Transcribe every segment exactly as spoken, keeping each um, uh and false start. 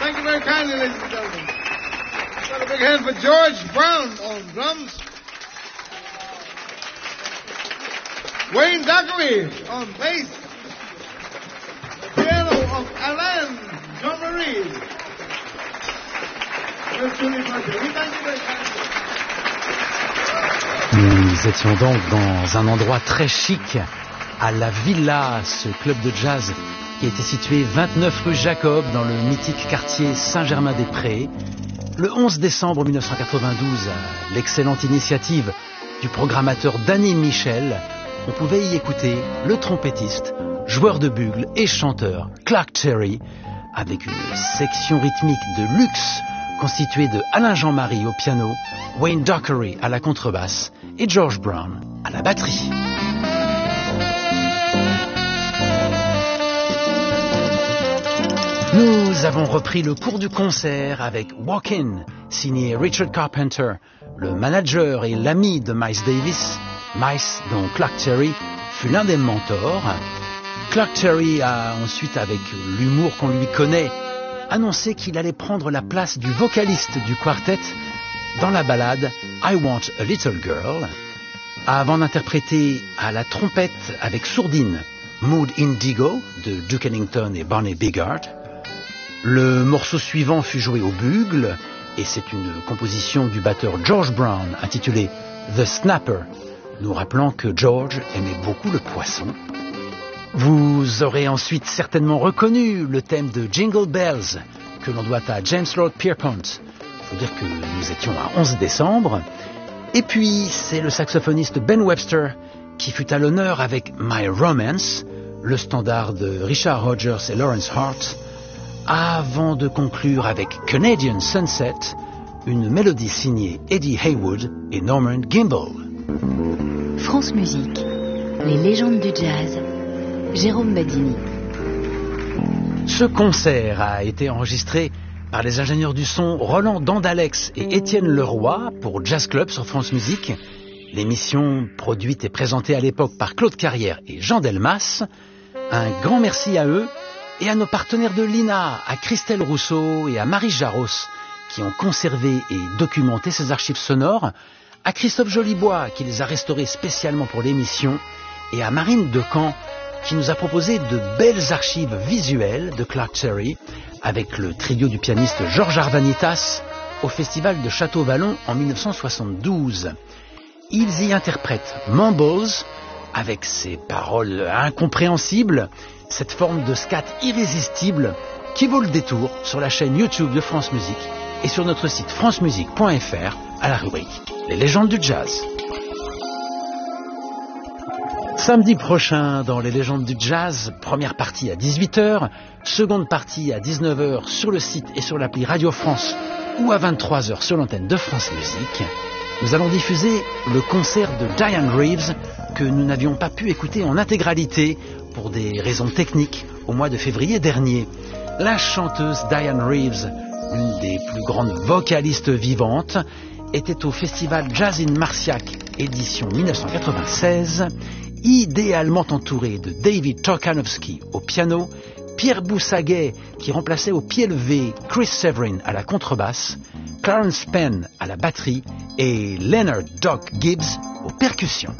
Thank you very kindly, ladies and gentlemen. Got a big hand for George Brown on drums. Wayne Dockery on bass. The piano of Alain Jean-Marie. Nous étions donc dans un endroit très chic, à la Villa, ce club de jazz qui était situé vingt-neuf rue Jacob dans le mythique quartier Saint-Germain-des-Prés. Le onze décembre mille neuf cent quatre-vingt-douze, à l'excellente initiative du programmateur Danny Michel, on pouvait y écouter le trompettiste, joueur de bugle et chanteur Clark Terry, avec une section rythmique de luxe constituée de Alain Jean-Marie au piano, Wayne Dockery à la contrebasse et George Brown à la batterie. Nous avons repris le cours du concert avec Walk In, signé Richard Carpenter, le manager et l'ami de Miles Davis, Miles dont Clark Terry fut l'un des mentors. Clark Terry a ensuite, avec l'humour qu'on lui connaît, annoncé qu'il allait prendre la place du vocaliste du quartet dans la ballade I Want a Little Girl, avant d'interpréter à la trompette avec sourdine Mood Indigo de Duke Ellington et Barney Biggart. Le morceau suivant fut joué au bugle et c'est une composition du batteur George Brown intitulée The Snapper, nous rappelant que George aimait beaucoup le poisson. Vous aurez ensuite certainement reconnu le thème de Jingle Bells que l'on doit à James Lord Pierpont. Il faut dire que nous étions à onze décembre. Et puis c'est le saxophoniste Ben Webster qui fut à l'honneur avec My Romance, le standard de Richard Rodgers et Lawrence Hart, avant de conclure avec Canadian Sunset, une mélodie signée Eddie Haywood et Norman Gimbel. France Musique, les légendes du jazz, Jérôme Badini. Ce concert a été enregistré par les ingénieurs du son Roland Dandalex et Étienne Leroy pour Jazz Club sur France Musique. L'émission produite et présentée à l'époque par Claude Carrière et Jean Delmas. Un grand merci à eux et à nos partenaires de l'I N A, à Christelle Rousseau et à Marie Jaros, qui ont conservé et documenté ces archives sonores, à Christophe Jolibois, qui les a restaurées spécialement pour l'émission, et à Marine Decamp, qui nous a proposé de belles archives visuelles de Clark Terry, avec le trio du pianiste Georges Arvanitas au festival de Château-Vallon en mille neuf cent soixante-douze. Ils y interprètent Mumbles, avec ses paroles incompréhensibles, cette forme de scat irrésistible qui vaut le détour sur la chaîne YouTube de France Musique et sur notre site francemusique point f r à la rubrique Les légendes du jazz. Samedi prochain, dans Les légendes du jazz, première partie à dix-huit heures, seconde partie à dix-neuf heures sur le site et sur l'appli Radio France ou à vingt-trois heures sur l'antenne de France Musique. Nous allons diffuser le concert de Diane Reeves que nous n'avions pas pu écouter en intégralité pour des raisons techniques au mois de février dernier. La chanteuse Diane Reeves, l'une des plus grandes vocalistes vivantes, était au festival Jazz in Marciac, édition mille neuf cent quatre-vingt-seize, idéalement entourée de David Torkanowski au piano, Pierre Boussaguet qui remplaçait au pied levé Chris Severin à la contrebasse, Clarence Penn à la batterie et Leonard Doc Gibbs aux percussions.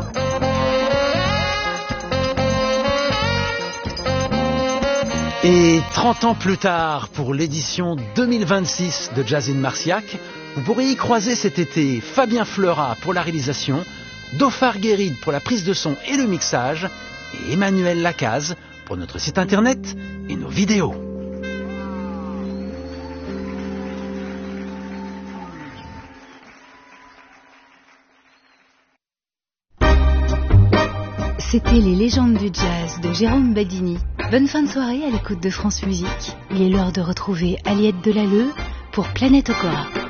Et trente ans plus tard, pour l'édition deux mille vingt-six de Jazz in Marciac, vous pourrez y croiser cet été Fabien Fleurat pour la réalisation, Dauphard Guéride pour la prise de son et le mixage, et Emmanuel Lacaze pour notre site internet et nos vidéos. C'était Les légendes du jazz de Jérôme Badini. Bonne fin de soirée à l'écoute de France Musique. Il est l'heure de retrouver Aliette Delalleux pour Planète Okora.